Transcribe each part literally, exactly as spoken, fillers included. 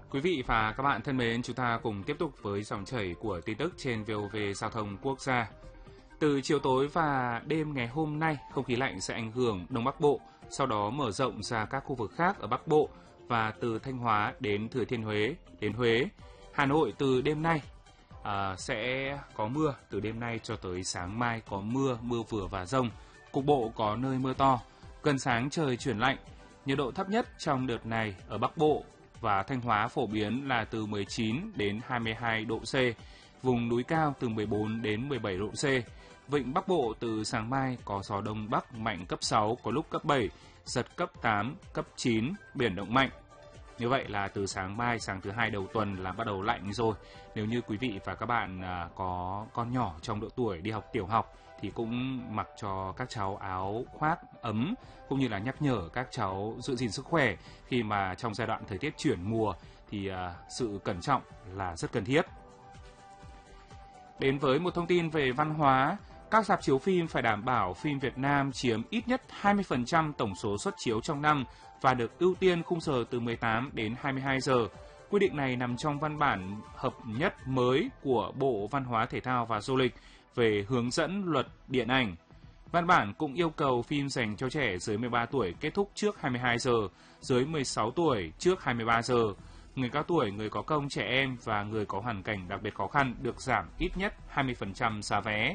Quý vị và các bạn thân mến, chúng ta cùng tiếp tục với dòng chảy của tin tức trên vê o vê Giao thông Quốc gia. Từ chiều tối và đêm ngày hôm nay, không khí lạnh sẽ ảnh hưởng Đông Bắc Bộ, sau đó mở rộng ra các khu vực khác ở Bắc Bộ và từ Thanh Hóa đến Thừa Thiên Huế đến Huế. Hà Nội từ đêm nay à, sẽ có mưa, từ đêm nay cho tới sáng mai có mưa, mưa vừa và dông, cục bộ có nơi mưa to. Gần sáng trời chuyển lạnh, nhiệt độ thấp nhất trong đợt này ở Bắc Bộ và Thanh Hóa phổ biến là từ mười chín đến hai mươi hai độ C, vùng núi cao từ mười bốn đến mười bảy độ C. Vịnh Bắc Bộ từ sáng mai có gió Đông Bắc mạnh cấp sáu, có lúc cấp bảy, giật cấp tám, cấp chín, biển động mạnh. Như vậy là từ sáng mai, sáng thứ hai đầu tuần là bắt đầu lạnh rồi. Nếu như quý vị và các bạn có con nhỏ trong độ tuổi đi học tiểu học thì cũng mặc cho các cháu áo khoác ấm, cũng như là nhắc nhở các cháu giữ gìn sức khỏe khi mà trong giai đoạn thời tiết chuyển mùa thì sự cẩn trọng là rất cần thiết. Đến với một thông tin về văn hóa, các rạp chiếu phim phải đảm bảo phim Việt Nam chiếm ít nhất hai mươi phần trăm tổng số suất chiếu trong năm và được ưu tiên khung giờ từ mười tám đến hai mươi hai giờ. Quy định này nằm trong văn bản hợp nhất mới của Bộ Văn hóa Thể thao và Du lịch về hướng dẫn luật điện ảnh. Văn bản cũng yêu cầu phim dành cho trẻ dưới mười ba tuổi kết thúc trước hai mươi hai giờ, dưới mười sáu tuổi trước hai mươi ba giờ. Người cao tuổi, người có công, trẻ em và người có hoàn cảnh đặc biệt khó khăn được giảm ít nhất hai mươi phần trăm giá vé.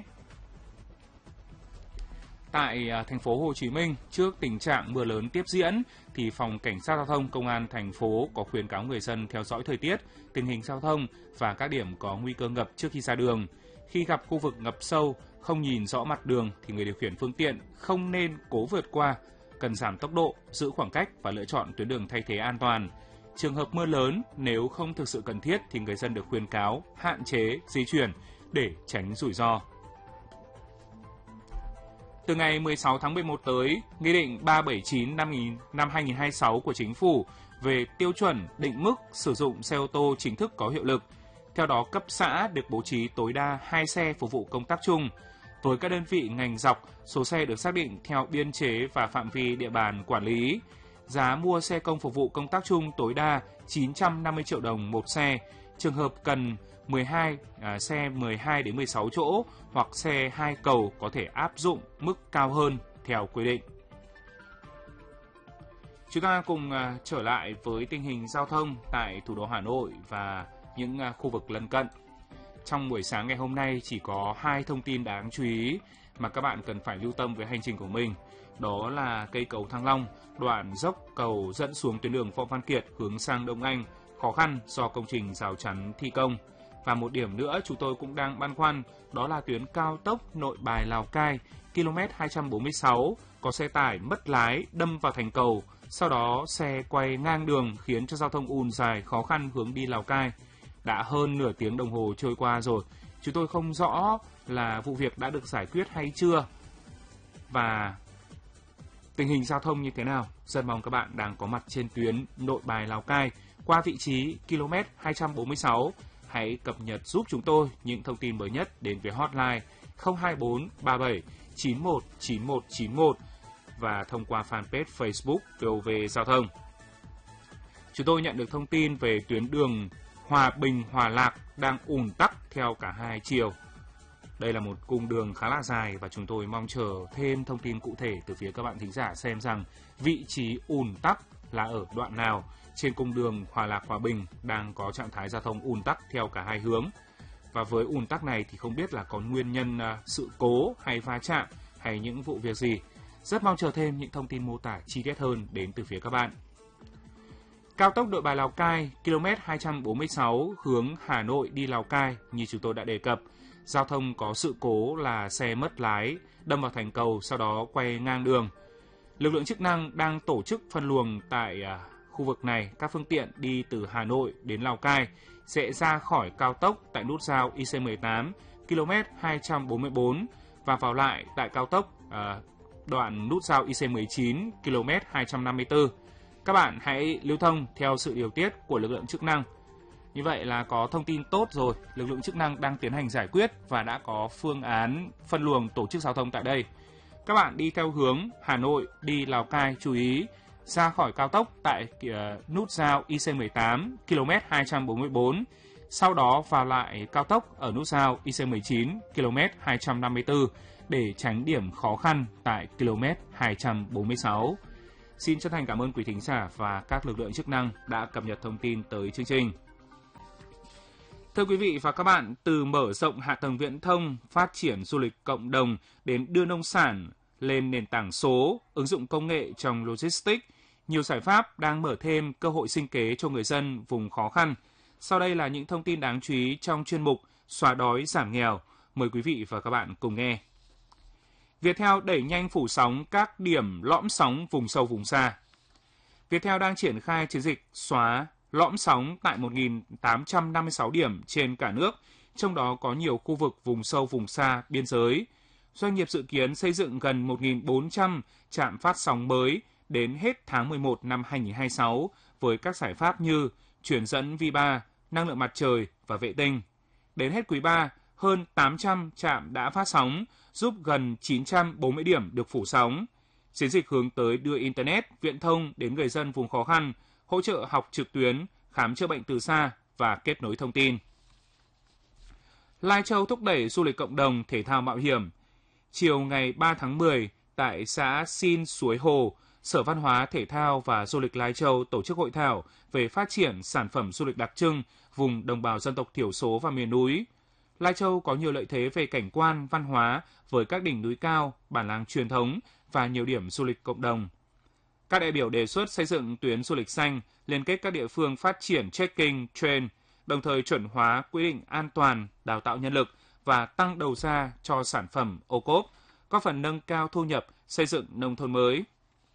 Tại thành phố Hồ Chí Minh, trước tình trạng mưa lớn tiếp diễn, thì Phòng Cảnh sát Giao thông Công an thành phố có khuyến cáo người dân theo dõi thời tiết, tình hình giao thông và các điểm có nguy cơ ngập trước khi ra đường. Khi gặp khu vực ngập sâu, không nhìn rõ mặt đường thì người điều khiển phương tiện không nên cố vượt qua, cần giảm tốc độ, giữ khoảng cách và lựa chọn tuyến đường thay thế an toàn. Trường hợp mưa lớn, nếu không thực sự cần thiết thì người dân được khuyến cáo hạn chế di chuyển để tránh rủi ro. Từ ngày mười sáu tháng mười một tới, Nghị định ba trăm bảy mươi chín năm hai nghìn không trăm hai mươi sáu của Chính phủ về tiêu chuẩn định mức sử dụng xe ô tô chính thức có hiệu lực. Theo đó, cấp xã được bố trí tối đa hai xe phục vụ công tác chung. Với các đơn vị ngành dọc, số xe được xác định theo biên chế và phạm vi địa bàn quản lý. Giá mua xe công phục vụ công tác chung tối đa chín trăm năm mươi triệu đồng một xe. Trường hợp cần mười hai à, xe mười hai đến mười sáu chỗ hoặc xe hai cầu có thể áp dụng mức cao hơn theo quy định. Chúng ta cùng à, trở lại với tình hình giao thông tại thủ đô Hà Nội và những à, khu vực lân cận. Trong buổi sáng ngày hôm nay chỉ có hai thông tin đáng chú ý mà các bạn cần phải lưu tâm với hành trình của mình. Đó là cây cầu Thăng Long, đoạn dốc cầu dẫn xuống tuyến đường Võ Văn Kiệt hướng sang Đông Anh, khó khăn do công trình rào chắn thi công. Và một điểm nữa chúng tôi cũng đang băn khoăn, đó là tuyến cao tốc Nội Bài Lào Cai, km hai trăm bốn mươi sáu, có xe tải mất lái đâm vào thành cầu, sau đó xe quay ngang đường khiến cho giao thông ùn dài khó khăn hướng đi Lào Cai. Đã hơn nửa tiếng đồng hồ trôi qua rồi, chúng tôi không rõ là vụ việc đã được giải quyết hay chưa và tình hình giao thông như thế nào. Rất mong các bạn đang có mặt trên tuyến Nội Bài Lào Cai qua vị trí km hai trăm bốn mươi sáu. Hãy cập nhật giúp chúng tôi những thông tin mới nhất đến với hotline không hai bốn ba bảy chín một chín một chín một và thông qua fanpage Facebook vê o vê Giao thông. Chúng tôi nhận được thông tin về tuyến đường Hòa Bình - Hòa Lạc đang ùn tắc theo cả hai chiều. Đây là một cung đường khá là dài và chúng tôi mong chờ thêm thông tin cụ thể từ phía các bạn thính giả xem rằng vị trí ùn tắc là ở đoạn nào trên cung đường Hòa Lạc - Hòa Bình đang có trạng thái giao thông ùn tắc theo cả hai hướng. Và với ùn tắc này thì không biết là có nguyên nhân uh, sự cố hay va chạm hay những vụ việc gì. Rất mong chờ thêm những thông tin mô tả chi tiết hơn đến từ phía các bạn. Cao tốc Nội Bài Lào Cai, km hai trăm bốn mươi sáu hướng Hà Nội đi Lào Cai như chúng tôi đã đề cập. Giao thông có sự cố là xe mất lái, đâm vào thành cầu, sau đó quay ngang đường. Lực lượng chức năng đang tổ chức phân luồng tại uh, khu vực này. Các phương tiện đi từ Hà Nội đến Lào Cai sẽ ra khỏi cao tốc tại nút giao I C mười tám, km hai trăm bốn mươi bốn và vào lại tại cao tốc uh, đoạn nút giao I C mười chín, km hai trăm năm mươi tư. Các bạn hãy lưu thông theo sự điều tiết của lực lượng chức năng. Như vậy là có thông tin tốt rồi, lực lượng chức năng đang tiến hành giải quyết và đã có phương án phân luồng tổ chức giao thông tại đây. Các bạn đi theo hướng Hà Nội đi Lào Cai chú ý ra khỏi cao tốc tại uh, nút giao I C mười tám ki lô mét hai trăm bốn mươi bốn, sau đó vào lại cao tốc ở nút giao I C mười chín ki lô mét hai trăm năm mươi tư để tránh điểm khó khăn tại ki lô mét hai trăm bốn mươi sáu. Xin chân thành cảm ơn quý thính giả và các lực lượng chức năng đã cập nhật thông tin tới chương trình. Thưa quý vị và các bạn, từ mở rộng hạ tầng viễn thông, phát triển du lịch cộng đồng đến đưa nông sản lên nền tảng số, ứng dụng công nghệ trong logistics, nhiều giải pháp đang mở thêm cơ hội sinh kế cho người dân vùng khó khăn. Sau đây là những thông tin đáng chú ý trong chuyên mục Xóa đói giảm nghèo. Mời quý vị và các bạn cùng nghe. Viettel đẩy nhanh phủ sóng các điểm lõm sóng vùng sâu vùng xa. Viettel đang triển khai chiến dịch xóa lõm sóng tại một nghìn tám trăm năm mươi sáu điểm trên cả nước, trong đó có nhiều khu vực vùng sâu vùng xa, biên giới. Doanh nghiệp dự kiến xây dựng gần một nghìn bốn trăm trạm phát sóng mới đến hết tháng mười một năm hai nghìn không trăm hai mươi sáu với các giải pháp như truyền dẫn vi ba, năng lượng mặt trời và vệ tinh. Đến hết quý ba, hơn tám trăm trạm đã phát sóng, giúp gần chín trăm bốn mươi điểm được phủ sóng. Chiến dịch hướng tới đưa Internet, viễn thông đến người dân vùng khó khăn, hỗ trợ học trực tuyến, khám chữa bệnh từ xa và kết nối thông tin. Lai Châu thúc đẩy du lịch cộng đồng, thể thao mạo hiểm. Chiều ngày ba tháng mười, tại xã Xin Suối Hồ, Sở Văn hóa, Thể thao và Du lịch Lai Châu tổ chức hội thảo về phát triển sản phẩm du lịch đặc trưng vùng đồng bào dân tộc thiểu số và miền núi. Lai Châu có nhiều lợi thế về cảnh quan, văn hóa với các đỉnh núi cao, bản làng truyền thống và nhiều điểm du lịch cộng đồng. Các đại biểu đề xuất xây dựng tuyến du lịch xanh, liên kết các địa phương phát triển trekking, trail, đồng thời chuẩn hóa quy định an toàn, đào tạo nhân lực và tăng đầu ra cho sản phẩm ô cốp, góp phần nâng cao thu nhập, xây dựng nông thôn mới.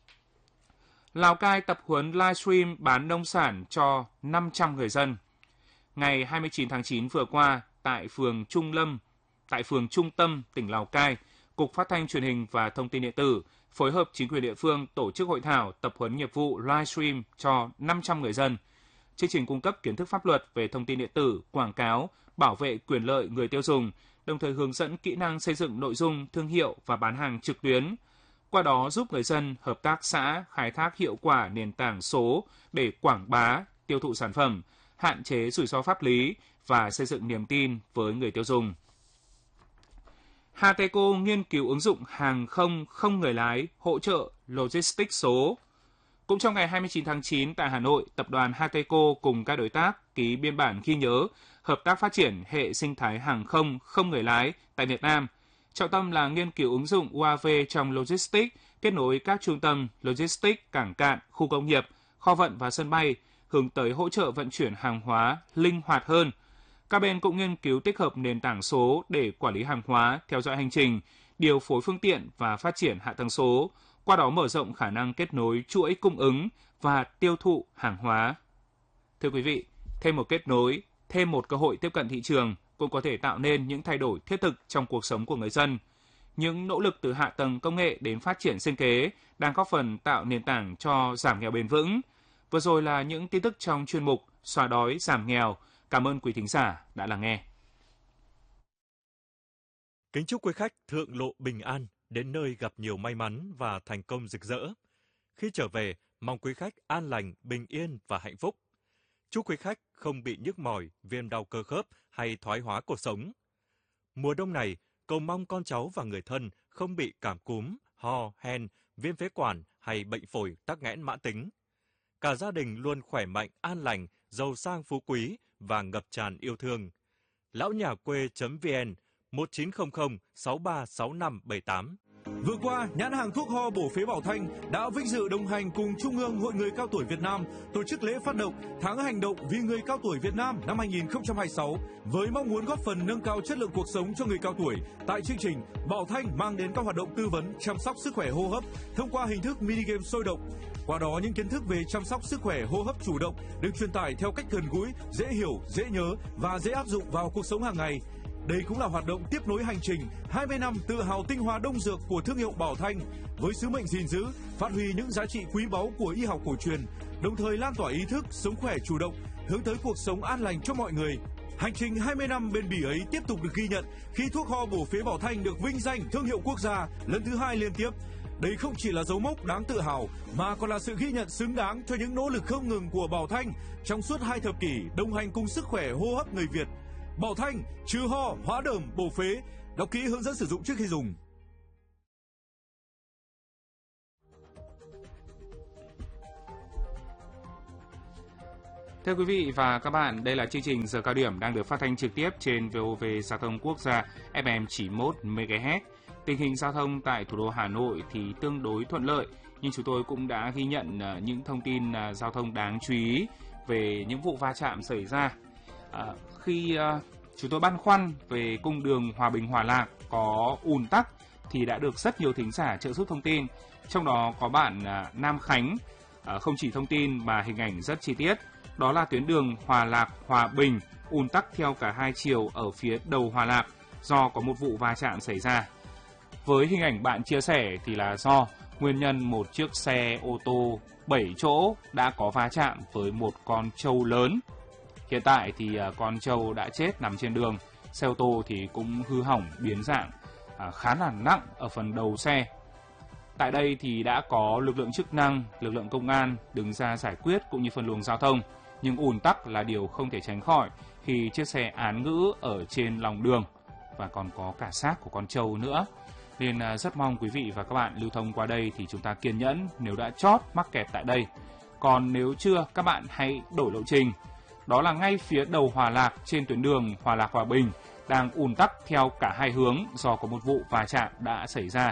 Lào Cai tập huấn livestream bán nông sản cho năm trăm người dân. Ngày hai mươi chín tháng chín vừa qua, tại phường Trung Lâm, tại phường Trung Tâm, tỉnh Lào Cai, Cục Phát thanh Truyền hình và Thông tin điện tử phối hợp chính quyền địa phương tổ chức hội thảo tập huấn nghiệp vụ livestream cho năm trăm người dân. Chương trình cung cấp kiến thức pháp luật về thông tin điện tử, quảng cáo, bảo vệ quyền lợi người tiêu dùng, đồng thời hướng dẫn kỹ năng xây dựng nội dung, thương hiệu và bán hàng trực tuyến. Qua đó giúp người dân, hợp tác xã khai thác hiệu quả nền tảng số để quảng bá, tiêu thụ sản phẩm, hạn chế rủi ro pháp lý và xây dựng niềm tin với người tiêu dùng. Hateco nghiên cứu ứng dụng hàng không không người lái hỗ trợ logistics số. Cũng trong ngày hai mươi chín tháng chín tại Hà Nội, tập đoàn Hateco cùng các đối tác ký biên bản ghi nhớ hợp tác phát triển hệ sinh thái hàng không không người lái tại Việt Nam. Trọng tâm là nghiên cứu ứng dụng u a vê trong logistics, kết nối các trung tâm logistics, cảng cạn, khu công nghiệp, kho vận và sân bay, hướng tới hỗ trợ vận chuyển hàng hóa linh hoạt hơn. Các bên cũng nghiên cứu tích hợp nền tảng số để quản lý hàng hóa, theo dõi hành trình, điều phối phương tiện và phát triển hạ tầng số, qua đó mở rộng khả năng kết nối chuỗi cung ứng và tiêu thụ hàng hóa. Thưa quý vị, thêm một kết nối, thêm một cơ hội tiếp cận thị trường cũng có thể tạo nên những thay đổi thiết thực trong cuộc sống của người dân. Những nỗ lực từ hạ tầng công nghệ đến phát triển sinh kế đang góp phần tạo nền tảng cho giảm nghèo bền vững. Vừa rồi là những tin tức trong chuyên mục Xóa đói giảm nghèo. Cảm ơn quý thính giả đã lắng nghe. Kính chúc quý khách thượng lộ bình an, đến nơi gặp nhiều may mắn và thành công rực rỡ. Khi trở về, mong quý khách an lành, bình yên và hạnh phúc. Chúc quý khách không bị nhức mỏi, viêm đau cơ khớp hay thoái hóa cuộc sống. Mùa đông này, cầu mong con cháu và người thân không bị cảm cúm, ho, hen, viêm phế quản hay bệnh phổi tắc nghẽn mãn tính. Cả gia đình luôn khỏe mạnh, an lành, giàu sang phú quý và ngập tràn yêu thương. lão nhà quê.vn một chín không không sáu ba sáu năm bảy tám. Vừa qua, nhãn hàng thuốc ho bổ phế Bảo Thanh đã vinh dự đồng hành cùng Trung ương Hội người cao tuổi Việt Nam tổ chức lễ phát động tháng hành động vì người cao tuổi Việt Nam năm hai nghìn không trăm hai mươi sáu với mong muốn góp phần nâng cao chất lượng cuộc sống cho người cao tuổi. Tại chương trình, Bảo Thanh mang đến các hoạt động tư vấn chăm sóc sức khỏe hô hấp thông qua hình thức mini game sôi động. Qua đó, những kiến thức về chăm sóc sức khỏe hô hấp chủ động được truyền tải theo cách gần gũi, dễ hiểu, dễ nhớ và dễ áp dụng vào cuộc sống hàng ngày. Đây cũng là hoạt động tiếp nối hành trình hai mươi năm tự hào tinh hoa đông dược của thương hiệu Bảo Thanh với sứ mệnh gìn giữ, phát huy những giá trị quý báu của y học cổ truyền, đồng thời lan tỏa ý thức sống khỏe chủ động, hướng tới cuộc sống an lành cho mọi người. Hành trình hai mươi năm bền bỉ ấy tiếp tục được ghi nhận khi thuốc ho bổ phế Bảo Thanh được vinh danh thương hiệu quốc gia lần thứ hai liên tiếp. Đây không chỉ là dấu mốc đáng tự hào mà còn là sự ghi nhận xứng đáng cho những nỗ lực không ngừng của Bảo Thanh trong suốt hai thập kỷ đồng hành cùng sức khỏe hô hấp người Việt. Bảo Thanh, trừ ho, hóa đờm, bổ phế. Đọc kỹ hướng dẫn sử dụng trước khi dùng. Thưa quý vị và các bạn, đây là chương trình Giờ Cao Điểm đang được phát thanh trực tiếp trên vê o vê Giao thông Quốc gia ép em chín mươi mốt mê ga héc. Tình hình giao thông tại thủ đô Hà Nội thì tương đối thuận lợi, nhưng chúng tôi cũng đã ghi nhận những thông tin giao thông đáng chú ý về những vụ va chạm xảy ra. À, khi uh, chúng tôi băn khoăn về cung đường Hòa Bình Hòa Lạc có ùn tắc thì đã được rất nhiều thính giả trợ giúp thông tin. Trong đó có bạn uh, Nam Khánh uh, không chỉ thông tin mà hình ảnh rất chi tiết. Đó là tuyến đường Hòa Lạc Hòa Bình ùn tắc theo cả hai chiều ở phía đầu Hòa Lạc do có một vụ va chạm xảy ra. Với hình ảnh bạn chia sẻ thì là do nguyên nhân một chiếc xe ô tô bảy chỗ đã có va chạm với một con trâu lớn. Hiện tại thì con trâu đã chết nằm trên đường, xe ô tô thì cũng hư hỏng biến dạng khá là nặng ở phần đầu xe. Tại đây thì đã có lực lượng chức năng, lực lượng công an đứng ra giải quyết cũng như phân luồng giao thông. Nhưng ùn tắc là điều không thể tránh khỏi khi chiếc xe án ngữ ở trên lòng đường và còn có cả xác của con trâu nữa. Nên rất mong quý vị và các bạn lưu thông qua đây thì chúng ta kiên nhẫn nếu đã chót mắc kẹt tại đây. Còn nếu chưa, các bạn hãy đổi lộ trình. Đó là ngay phía đầu Hòa Lạc trên tuyến đường Hòa Lạc Hòa Bình đang ùn tắc theo cả hai hướng do có một vụ va chạm đã xảy ra.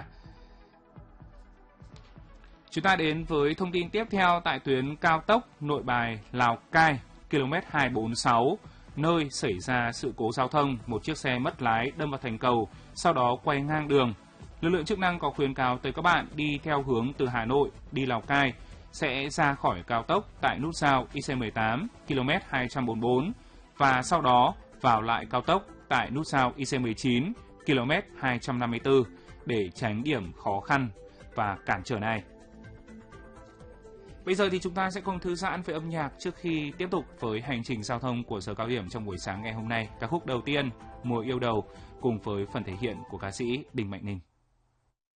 Chúng ta đến với thông tin tiếp theo tại tuyến cao tốc Nội Bài - Lào Cai, km hai bốn sáu, nơi xảy ra sự cố giao thông, một chiếc xe mất lái đâm vào thành cầu, sau đó quay ngang đường. Lực lượng chức năng có khuyến cáo tới các bạn đi theo hướng từ Hà Nội đi Lào Cai sẽ ra khỏi cao tốc tại nút giao I C mười tám, km hai bốn bốn và sau đó vào lại cao tốc tại nút giao I C mười chín, km hai năm tư để tránh điểm khó khăn và cản trở này. Bây giờ thì chúng ta sẽ cùng thư giãn với âm nhạc trước khi tiếp tục với hành trình giao thông của Giờ Cao Điểm trong buổi sáng ngày hôm nay. Ca khúc đầu tiên, Mùa Yêu Đầu, cùng với phần thể hiện của ca sĩ Đinh Mạnh Ninh.